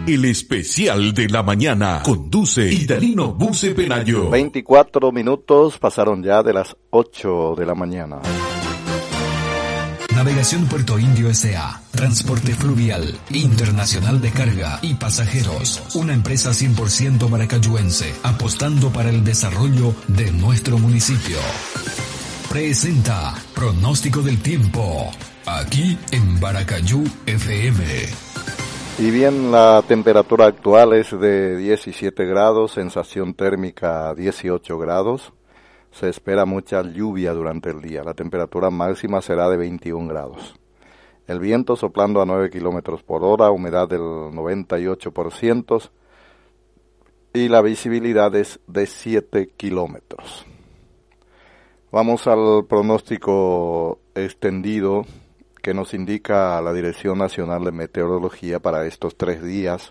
El especial de la mañana. Conduce Idalino Buce Penayo. 24 minutos pasaron ya de las 8 de la mañana. Navegación Puerto Indio S.A. Transporte fluvial, internacional de carga y pasajeros. Una empresa 100% maracayuense, apostando para el desarrollo de nuestro municipio. Presenta Pronóstico del Tiempo, aquí en Baracayú FM. Y bien, la temperatura actual es de 17 grados, sensación térmica 18 grados. Se espera mucha lluvia durante el día. La temperatura máxima será de 21 grados. El viento soplando a 9 kilómetros por hora, humedad del 98% y la visibilidad es de 7 kilómetros. Vamos al pronóstico extendido que nos indica la Dirección Nacional de Meteorología para estos 3 días.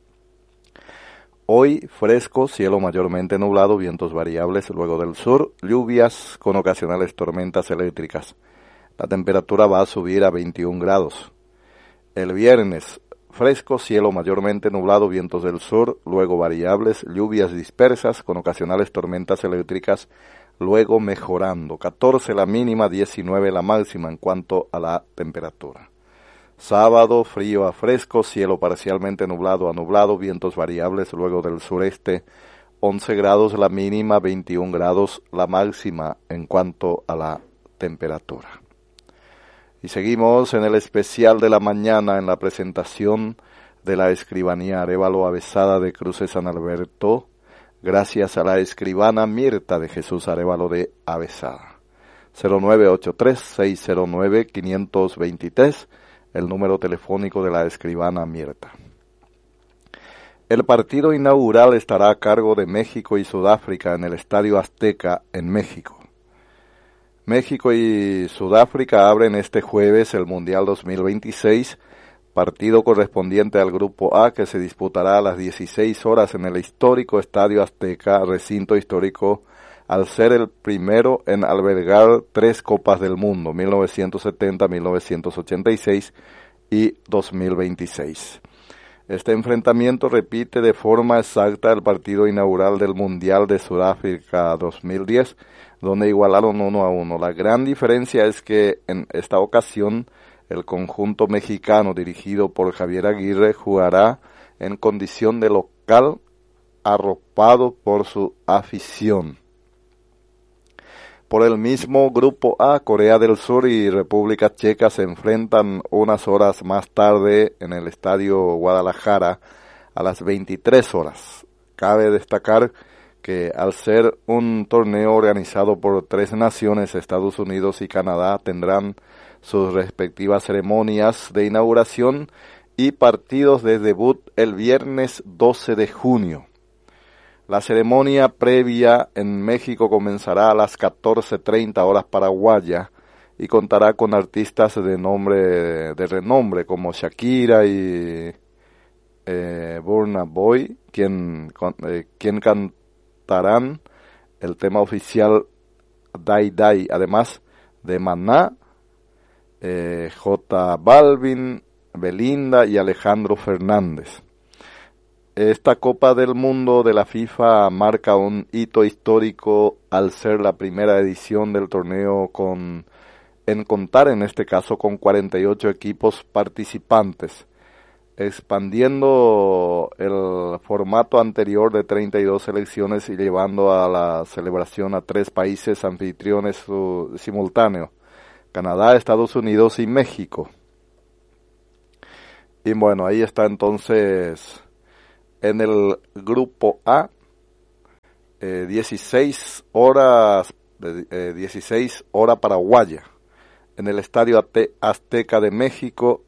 Hoy fresco, cielo mayormente nublado, vientos variables, luego del sur, lluvias con ocasionales tormentas eléctricas. La temperatura va a subir a 21 grados. El viernes, fresco, cielo mayormente nublado, vientos del sur, luego variables, lluvias dispersas con ocasionales tormentas eléctricas, luego mejorando. 14 la mínima, 19 la máxima en cuanto a la temperatura. Sábado, frío a fresco, cielo parcialmente nublado a nublado, vientos variables, luego del sureste, 11 grados la mínima, 21 grados la máxima en cuanto a la temperatura. Y seguimos en el especial de la mañana en la presentación de la Escribanía Arévalo Avezada de Cruces San Alberto, gracias a la escribana Mirta de Jesús Arévalo de Avezada. 0983-609-523, el número telefónico de la escribana Mirta. El partido inaugural estará a cargo de México y Sudáfrica en el Estadio Azteca en México. México y Sudáfrica abren este jueves el Mundial 2026, partido correspondiente al Grupo A que se disputará a las 16 horas en el histórico Estadio Azteca, recinto histórico al ser el primero en albergar 3 Copas del Mundo, 1970, 1986 y 2026. Este enfrentamiento repite de forma exacta el partido inaugural del Mundial de Sudáfrica 2010, donde igualaron 1-1. La gran diferencia es que en esta ocasión el conjunto mexicano dirigido por Javier Aguirre jugará en condición de local, arropado por su afición. Por el mismo Grupo A, Corea del Sur y República Checa se enfrentan unas horas más tarde en el Estadio Guadalajara a las 23 horas. Cabe destacar que al ser un torneo organizado por 3 naciones, Estados Unidos y Canadá, tendrán sus respectivas ceremonias de inauguración y partidos de debut el viernes 12 de junio. La ceremonia previa en México comenzará a las 14:30 horas paraguaya y contará con artistas de renombre como Shakira y Burna Boy, quien cantarán el tema oficial Dai Dai, además de Maná, J Balvin, Belinda y Alejandro Fernández. Esta Copa del Mundo de la FIFA marca un hito histórico al ser la primera edición del torneo en contar en este caso con 48 equipos participantes, expandiendo el formato anterior de 32 selecciones y llevando a la celebración a 3 países anfitriones simultáneos: Canadá, Estados Unidos y México. Y bueno, ahí está entonces en el Grupo A, 16 horas paraguaya, en el Estadio Azteca de México.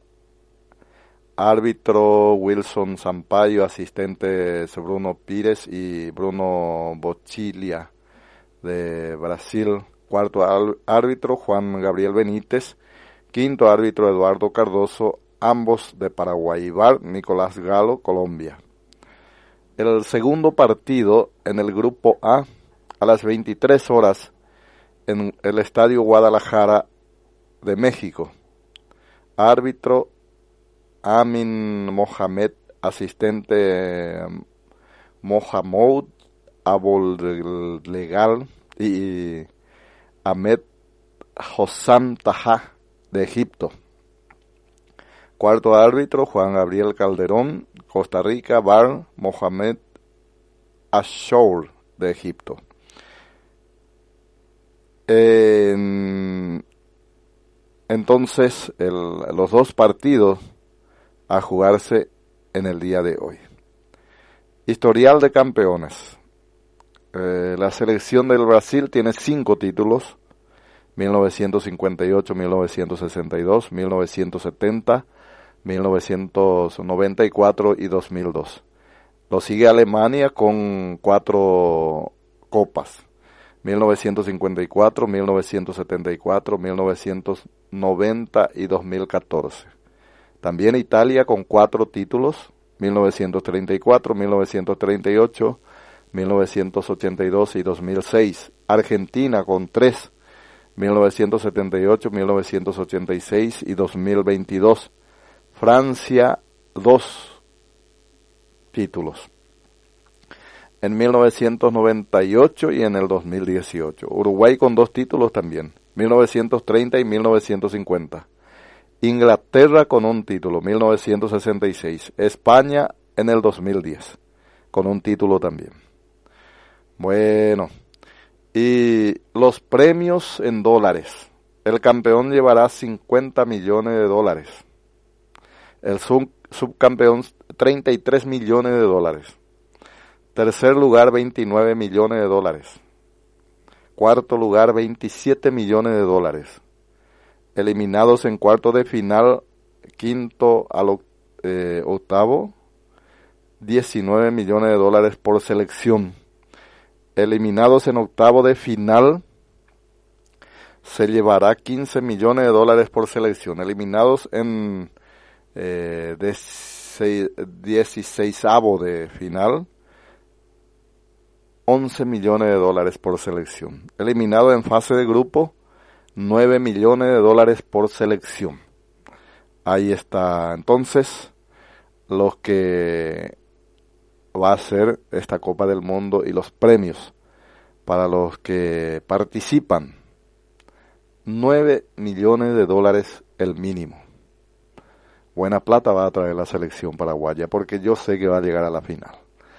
Árbitro Wilson Sampaio, asistentes Bruno Pires y Bruno Bocchiglia de Brasil. Cuarto árbitro Juan Gabriel Benítez. Quinto árbitro Eduardo Cardoso, ambos de Paraguay. VAR Nicolás Galo, Colombia. El segundo partido en el Grupo A a las 23 horas en el Estadio Guadalajara de México. Árbitro Amin Mohamed asistente Mohamed Aboullegal y Ahmed Hossam Taha de Egipto. Cuarto árbitro, Juan Gabriel Calderón, Costa Rica. VAR, Mohamed Ashour de Egipto. Entonces, los dos partidos a jugarse en el día de hoy. Historial de campeones. La selección del Brasil tiene 5 títulos: 1958, 1962, 1970, 1994 y 2002. Lo sigue Alemania con 4 copas: 1954, 1974, 1990 y 2014. También Italia con 4 títulos: 1934, 1938, 1982 y 2006. Argentina con 3: 1978, 1986 y 2022. Francia 2 títulos: en 1998 y en el 2018. Uruguay con 2 títulos también: 1930 y 1950. Inglaterra con 1 título: 1966. España en el 2010 con 1 título también. Bueno, y los premios en dólares. El campeón llevará $50 millones. El subcampeón, $33 millones. Tercer lugar, $29 millones. Cuarto lugar, $27 millones. Eliminados en cuarto de final, quinto al octavo, $19 millones por selección. Eliminados en octavo de final, se llevará $15 millones por selección. Eliminados en 16avo de final, $11 millones por selección. Eliminado en fase de grupo, $9 millones por selección. Ahí está entonces los que va a ser esta Copa del Mundo y los premios para los que participan. $9 millones el mínimo. Buena plata va a traer la selección paraguaya, porque yo sé que va a llegar a la final.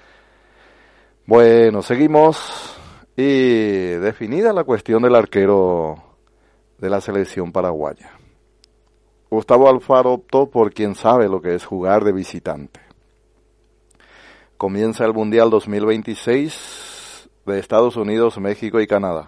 Bueno, seguimos. Y definida la cuestión del arquero de la selección paraguaya. Gustavo Alfaro optó por quien sabe lo que es jugar de visitante. Comienza el Mundial 2026 de Estados Unidos, México y Canadá.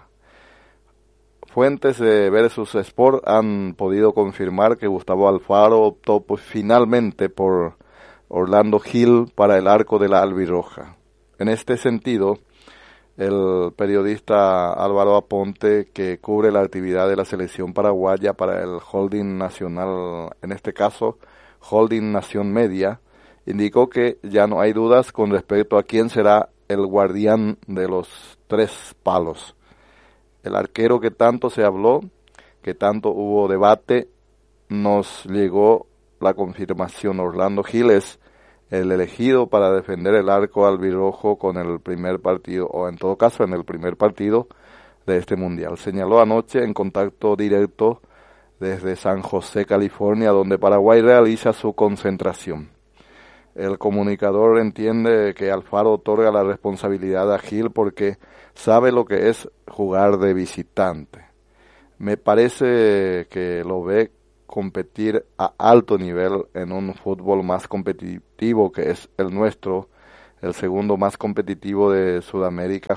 Fuentes de Versus Sport han podido confirmar que Gustavo Alfaro optó finalmente por Orlando Gil para el arco de la albirroja. En este sentido, el periodista Álvaro Aponte, que cubre la actividad de la selección paraguaya para el Holding Nacional, en este caso Holding Nación Media, indicó que ya no hay dudas con respecto a quién será el guardián de los 3 palos. El arquero que tanto se habló, que tanto hubo debate, nos llegó la confirmación. Orlando Gil es el elegido para defender el arco albirrojo con el primer partido, o en todo caso en el primer partido de este mundial. Señaló anoche en contacto directo desde San José, California, donde Paraguay realiza su concentración. El comunicador entiende que Alfaro otorga la responsabilidad a Gil porque sabe lo que es jugar de visitante. Me parece que lo ve competir a alto nivel en un fútbol más competitivo que es el nuestro, el segundo más competitivo de Sudamérica.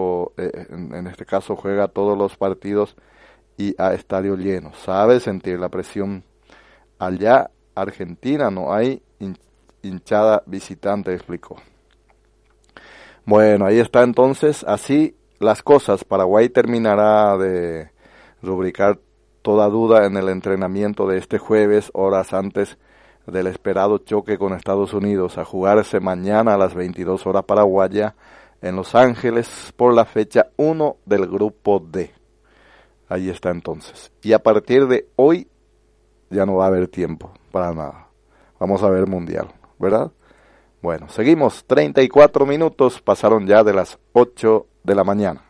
En este caso juega todos los partidos y a estadio lleno. Sabe sentir la presión. Allá, Argentina, no hay hinchada visitante, explicó. Bueno, ahí está entonces, así las cosas. Paraguay terminará de rubricar toda duda en el entrenamiento de este jueves, horas antes del esperado choque con Estados Unidos, a jugarse mañana a las 22 horas paraguaya en Los Ángeles por la fecha 1 del grupo D. Ahí está entonces. Y a partir de hoy ya no va a haber tiempo para nada. Vamos a ver mundial, ¿verdad? Bueno, seguimos, 34 minutos pasaron ya de las 8 de la mañana.